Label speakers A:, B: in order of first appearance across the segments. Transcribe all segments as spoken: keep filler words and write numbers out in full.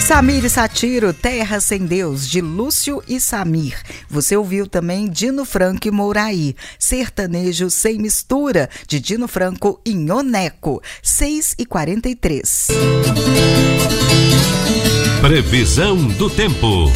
A: Samir e Satiro, Terra Sem Deus, de Lúcio e Samir. Você ouviu também Dino Franco e Mouraí, Sertanejo Sem Mistura, de Dino Franco e Nhoneco, seis e quarenta e três.
B: Previsão do tempo.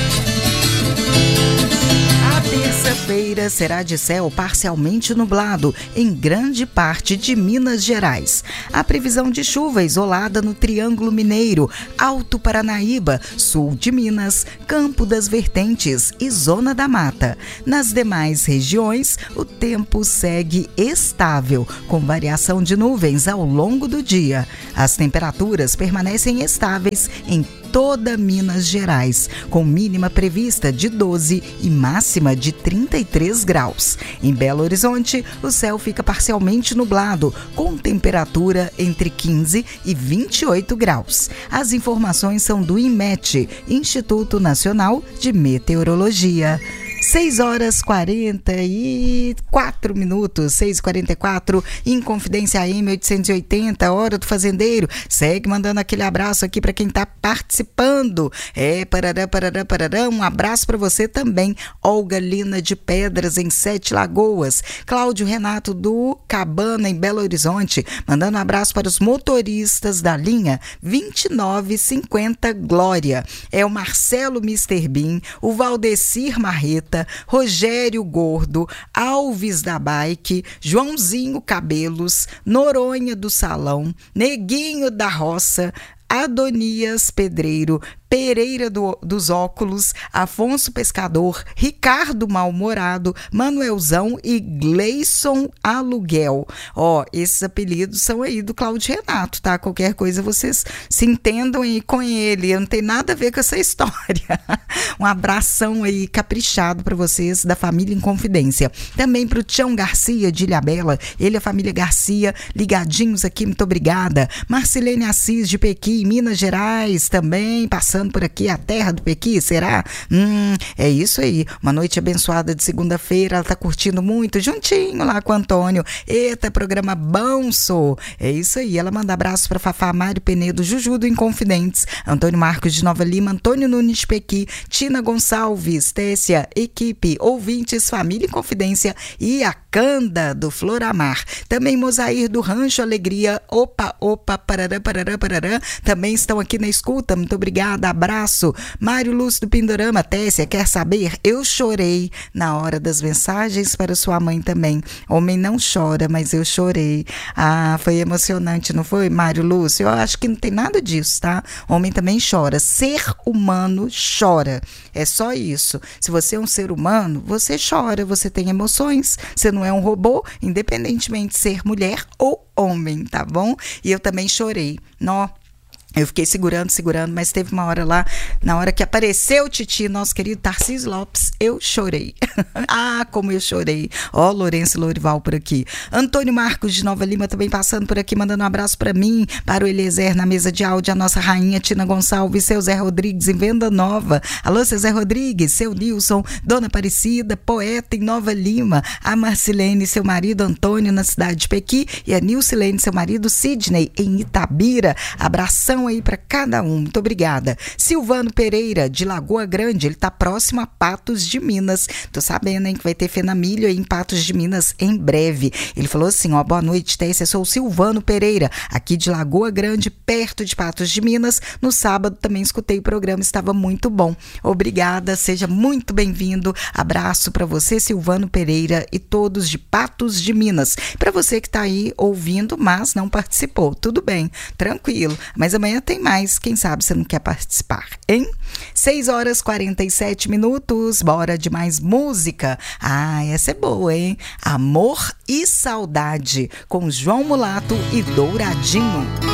A: Terça-feira será de céu parcialmente nublado em grande parte de Minas Gerais. A previsão de chuva isolada no Triângulo Mineiro, Alto Paranaíba, sul de Minas, Campo das Vertentes e Zona da Mata. Nas demais regiões, o tempo segue estável, com variação de nuvens ao longo do dia. As temperaturas permanecem estáveis em toda Minas Gerais, com mínima prevista de doze e máxima de trinta e três graus. Em Belo Horizonte, o céu fica parcialmente nublado, com temperatura entre quinze e vinte e oito graus. As informações são do INMET, Instituto Nacional de Meteorologia. seis horas e quarenta e quatro minutos, seis e quarenta e quatro, Inconfidência A M oitocentos e oitenta, Hora do Fazendeiro. Segue mandando aquele abraço aqui para quem está participando. É, parará, parará, parará. Um abraço para você também, Olga Lina de Pedras, em Sete Lagoas. Cláudio Renato do Cabana, em Belo Horizonte, mandando um abraço para os motoristas da linha vinte e nove cinquenta Glória. É o Marcelo mister Bean, o Valdecir Marreta, Rogério Gordo, Alves da Bike, Joãozinho Cabelos, Noronha do Salão, Neguinho da Roça, Adonias Pedreiro, Pereira do, dos Óculos, Afonso Pescador, Ricardo Malmorado, Manuelzão e Gleison Aluguel. Ó, esses apelidos são aí do Cláudio Renato, tá? Qualquer coisa vocês se entendam aí com ele, não tem nada a ver com essa história. Um abração aí caprichado para vocês da família Inconfidência. Também pro Tião Garcia de Ilhabela, ele e a família Garcia, ligadinhos aqui, muito obrigada. Marcilene Assis de Pequi, Minas Gerais, também passando por aqui, a terra do Pequi, será? Hum, é isso aí, uma noite abençoada de segunda-feira, ela tá curtindo muito, juntinho lá com o Antônio. Eita, programa bom, sou. É isso aí, ela manda abraço para Fafá, Mário Penedo, Juju do Inconfidentes, Antônio Marcos de Nova Lima, Antônio Nunes de Pequi, Tina Gonçalves, Tessia, equipe, ouvintes, família Inconfidência e a Canda do Floramar. Também Mosair do Rancho Alegria, opa, opa, parará, parará, parará, também estão aqui na escuta, muito obrigada, abraço. Mário Lúcio do Pindorama, Tessia, quer saber? Eu chorei na hora das mensagens para sua mãe também. Homem não chora, mas eu chorei. Ah, foi emocionante, não foi, Mário Lúcio? Eu acho que não tem nada disso, tá? Homem também chora. Ser humano chora. É só isso. Se você é um ser humano, você chora, você tem emoções. Você não é um robô, independentemente de ser mulher ou homem, tá bom? E eu também chorei. Nó. Eu fiquei segurando, segurando, mas teve uma hora lá, na hora que apareceu o Titi, nosso querido Tarcísio Lopes, eu chorei. Ah, como eu chorei. Ó, oh, Lourenço Lourival por aqui. Antônio Marcos de Nova Lima também passando por aqui, mandando um abraço para mim, para o Eliezer na mesa de áudio, a nossa rainha Tina Gonçalves, seu Zé Rodrigues em Venda Nova. Alô, seu Zé Rodrigues, seu Nilson, Dona Aparecida, poeta em Nova Lima, a Marcilene, seu marido Antônio na cidade de Pequi e a Nilcilene, seu marido Sidney em Itabira. Abração aí para cada um, muito obrigada. Silvano Pereira, de Lagoa Grande, ele tá próximo a Patos de Minas. Tô sabendo, hein, que vai ter Fenamilho aí em Patos de Minas em breve. Ele falou assim, ó, boa noite, Tessia, sou o Silvano Pereira, aqui de Lagoa Grande, perto de Patos de Minas. No sábado também escutei o programa, estava muito bom. Obrigada, seja muito bem-vindo. Abraço para você, Silvano Pereira, e todos de Patos de Minas. Para você que tá aí ouvindo, mas não participou, tudo bem, tranquilo. Mas amanhã tem mais, quem sabe você não quer participar, hein? seis horas e quarenta e sete minutos, bora de mais música. Ah, essa é boa, hein? Amor e Saudade, com João Mulato e Douradinho.